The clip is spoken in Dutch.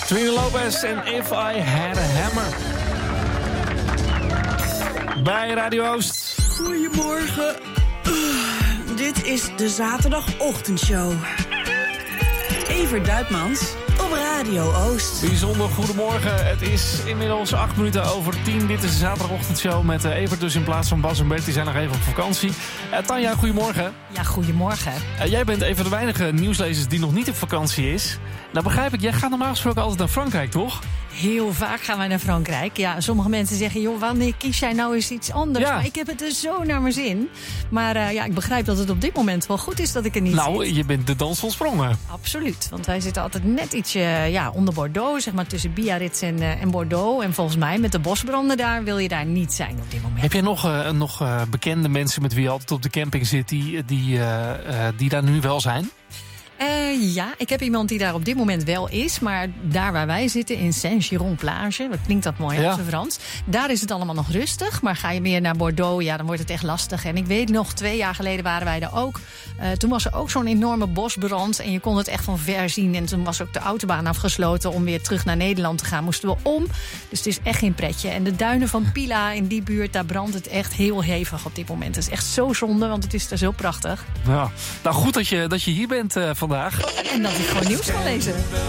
Trina Lopez en If I Had a Hammer. Bij Radio Oost. Goedemorgen. Dit is de zaterdagochtendshow. Evert Duitmans op Radio Oost. Bijzonder goedemorgen. Het is inmiddels 8:08. Dit is de zaterdagochtendshow met Evert dus in plaats van Bas en Bert. Die zijn nog even op vakantie. Tanja, goedemorgen. Ja, goedemorgen. Jij bent een van de weinige nieuwslezers die nog niet op vakantie is. Nou begrijp ik, jij gaat normaal gesproken altijd naar Frankrijk, toch? Heel vaak gaan wij naar Frankrijk. Ja, sommige mensen zeggen, joh, wanneer kies jij nou eens iets anders? Ja. Maar ik heb het er zo naar mijn zin. Maar ik begrijp dat het op dit moment wel goed is dat ik er niet zit. Je bent de dans van sprongen. Absoluut, want wij zitten altijd net ietsje onder Bordeaux, zeg maar tussen Biarritz en Bordeaux. En volgens mij met de bosbranden daar wil je daar niet zijn op dit moment. Heb jij nog bekende mensen met wie je altijd op de camping zit die daar nu wel zijn? Ja, ik heb iemand die daar op dit moment wel is. Maar daar waar wij zitten, in Saint-Giron-Plage... wat klinkt dat mooi, ja. in Frans. Daar is het allemaal nog rustig. Maar ga je meer naar Bordeaux, ja, dan wordt het echt lastig. En ik weet nog, 2 jaar geleden waren wij daar ook. Toen was er ook zo'n enorme bosbrand. En je kon het echt van ver zien. En toen was ook de autobaan afgesloten om weer terug naar Nederland te gaan. Moesten we om. Dus het is echt geen pretje. En de duinen van Pila in die buurt, daar brandt het echt heel hevig op dit moment. Het is echt zo zonde, want het is daar zo prachtig. Ja. Nou, goed dat je hier bent vandaag. En dat ik gewoon nieuws kan lezen.